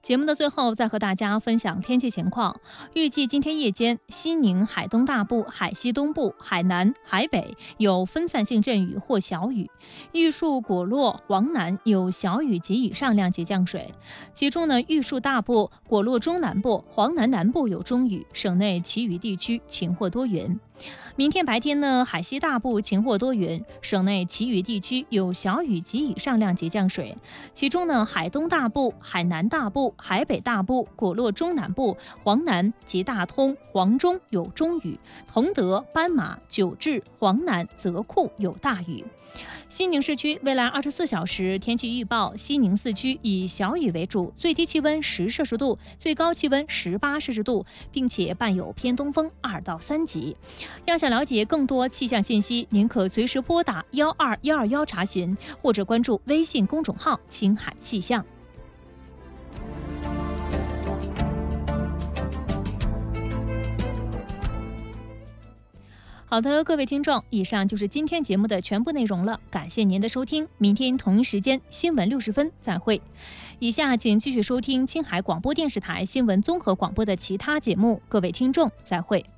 节目的最后，再和大家分享天气情况。预计今天夜间，西宁、海东大部、海西东部、海南、海北有分散性阵雨或小雨；玉树、果洛、黄南有小雨及以上量级降水。其中呢，玉树大部、果洛中南部、黄南南部有中雨，省内其余地区晴或多云。明天白天呢，海西大部晴或多云，省内其余地区有小雨及以上量级降水。其中呢，海东大部、海南大部、海北大部、果洛中南部、黄南及大通、黄中有中雨，同德、斑马、九治、黄南、泽库有大雨。西宁市区未来24小时天气预报：西宁四区以小雨为主，最低气温10摄氏度，最高气温18摄氏度，并且伴有偏东风2到3级。要想了解更多气象信息，您可随时拨打12121查询，或者关注微信公众号“青海气象”。好的，各位听众，以上就是今天节目的全部内容了，感谢您的收听，明天同一时间新闻60分再会。以下请继续收听青海广播电视台新闻综合广播的其他节目，各位听众再会。